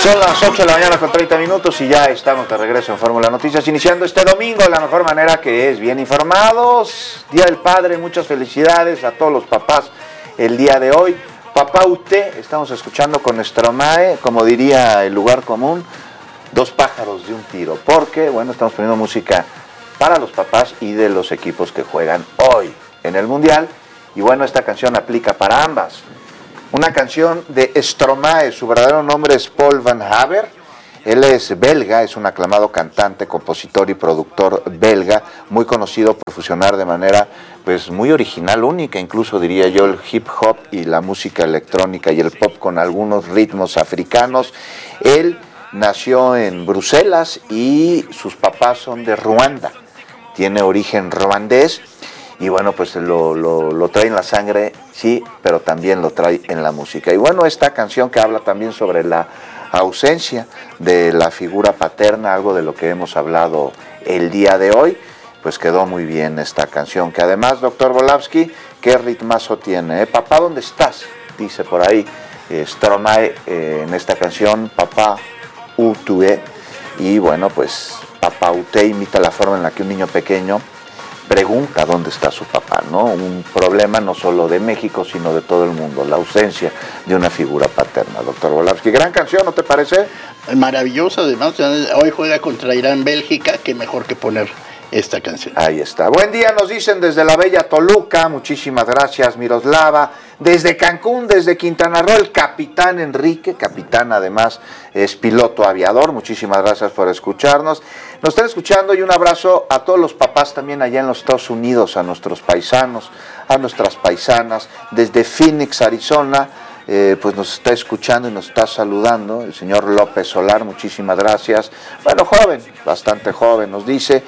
Son las 8 de la mañana con 30 minutos y ya estamos de regreso en Fórmula Noticias, iniciando este domingo de la mejor manera, que es bien informados. Día del Padre, muchas felicidades a todos los papás el día de hoy. Papá usted, estamos escuchando con Stromae, como diría el lugar común, dos pájaros de un tiro, porque, bueno, estamos poniendo música para los papás y de los equipos que juegan hoy en el Mundial, y bueno, esta canción aplica para ambas. Una canción de Stromae, su verdadero nombre es Paul Van Haver. Él es belga, es un aclamado cantante, compositor y productor belga, muy conocido por fusionar de manera pues muy original, única, incluso diría yo, el hip hop y la música electrónica y el pop con algunos ritmos africanos. Él nació en Bruselas y sus papás son de Ruanda, tiene origen ruandés. Y bueno, pues lo trae en la sangre, sí, pero también lo trae en la música. Y bueno, esta canción que habla también sobre la ausencia de la figura paterna, algo de lo que hemos hablado el día de hoy, pues quedó muy bien esta canción, que además, doctor Volavsky, qué ritmazo tiene, ¿eh? Papá, ¿dónde estás? Dice por ahí Stromae en esta canción, papá, où tu es. Y bueno, pues papá, usted imita la forma en la que un niño pequeño pregunta dónde está su papá, ¿no? Un problema no solo de México, sino de todo el mundo, la ausencia de una figura paterna. Doctor Volavsky, gran canción, ¿no te parece? Maravillosa, además, hoy juega contra Irán, Bélgica, qué mejor que poner esta canción. Ahí está. Buen día, nos dicen desde la bella Toluca, muchísimas gracias, Miroslava. Desde Cancún, desde Quintana Roo, el capitán Enrique, capitán además es piloto aviador, muchísimas gracias por escucharnos. Nos están escuchando y un abrazo a todos los papás también allá en los Estados Unidos, a nuestros paisanos, a nuestras paisanas, desde Phoenix, Arizona, pues nos está escuchando y nos está saludando el señor López Solar, muchísimas gracias. Bueno, joven, bastante joven, nos dice,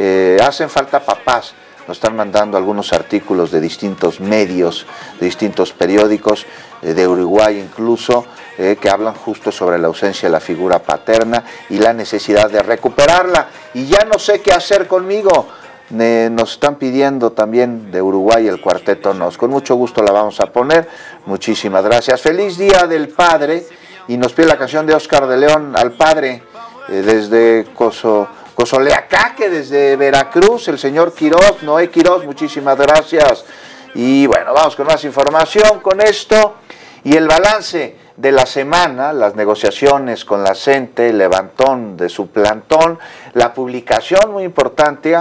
hacen falta papás. Nos están mandando algunos artículos de distintos medios, de distintos periódicos, de Uruguay incluso, que hablan justo sobre la ausencia de la figura paterna y la necesidad de recuperarla. Y ya no sé qué hacer conmigo. Nos están pidiendo también de Uruguay el Cuarteto Nos. Con mucho gusto la vamos a poner. Muchísimas gracias. Feliz Día del Padre. Y nos pide la canción de Oscar de León al Padre, desde Cozoleacaque, desde Veracruz, el señor Quiroz, Noé Quiroz, muchísimas gracias. Y bueno, vamos con más información con esto y el balance de la semana, las negociaciones con la CENTE, el levantón de su plantón, la publicación muy importante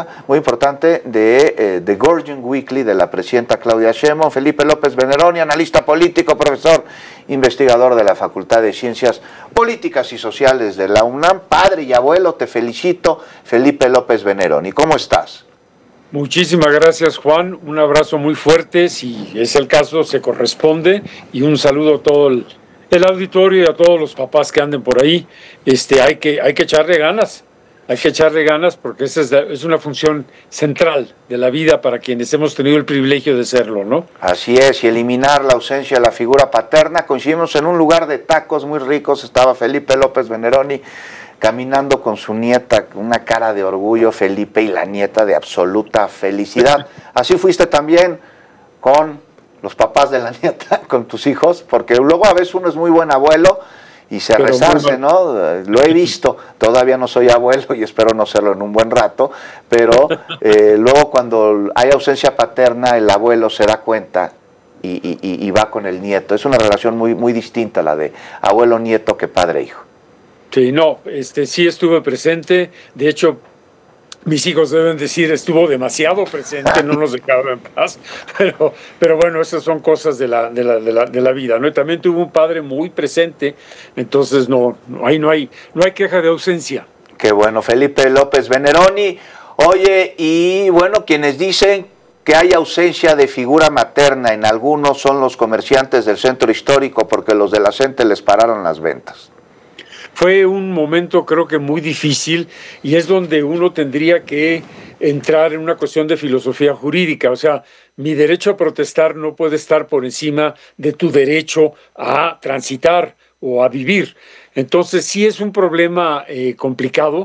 de The Guardian Weekly de la presidenta Claudia Sheinbaum, Felipe López Veneroni, analista político, profesor, investigador de la Facultad de Ciencias Políticas y Sociales de la UNAM, padre y abuelo, te felicito, Felipe López Veneroni, ¿cómo estás? Muchísimas gracias, Juan, un abrazo muy fuerte, si es el caso se corresponde, y un saludo a todo el auditorio y a todos los papás que anden por ahí. Hay que echarle ganas, porque esa es una función central de la vida para quienes hemos tenido el privilegio de serlo, ¿no? Así es, y eliminar la ausencia de la figura paterna. Coincidimos en un lugar de tacos muy ricos, estaba Felipe López Veneroni caminando con su nieta, una cara de orgullo, Felipe, y la nieta de absoluta felicidad. Así fuiste también con los papás de la nieta, con tus hijos, porque luego a veces uno es muy buen abuelo y se resarce, ¿no? Lo he visto, todavía no soy abuelo y espero no serlo en un buen rato, pero luego cuando hay ausencia paterna, el abuelo se da cuenta y va con el nieto. Es una relación muy, muy distinta la de abuelo-nieto que padre-hijo. Sí, no, sí estuve presente, de hecho, mis hijos deben decir, estuvo demasiado presente, no nos dejaba en paz, pero bueno, esas son cosas de la vida, ¿no? Y también tuvo un padre muy presente, entonces no hay queja de ausencia. Qué bueno, Felipe López Veneroni. Oye, y bueno, quienes dicen que hay ausencia de figura materna en algunos son los comerciantes del centro histórico, porque los de la CENTE les pararon las ventas. Fue un momento creo que muy difícil y es donde uno tendría que entrar en una cuestión de filosofía jurídica. O sea, mi derecho a protestar no puede estar por encima de tu derecho a transitar o a vivir. Entonces sí es un problema complicado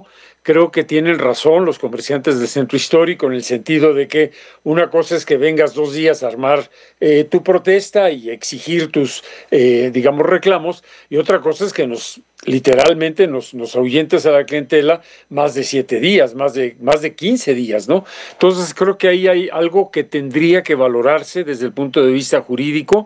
creo que tienen razón los comerciantes del centro histórico en el sentido de que una cosa es que vengas 2 días a armar tu protesta y exigir tus, digamos, reclamos, y otra cosa es que literalmente nos ahuyentes a la clientela más de 7 días, más de 15 días, ¿no? Entonces creo que ahí hay algo que tendría que valorarse desde el punto de vista jurídico.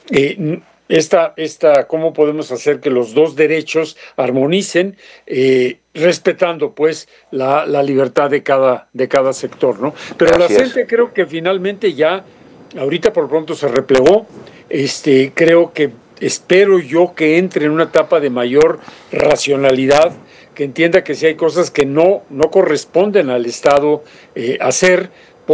¿Cómo podemos hacer que los dos derechos armonicen, respetando pues la libertad de cada sector, ¿no? Pero la gente creo que finalmente ya, ahorita por pronto se replegó, creo que espero yo que entre en una etapa de mayor racionalidad, que entienda que si hay cosas que no corresponden al Estado hacer,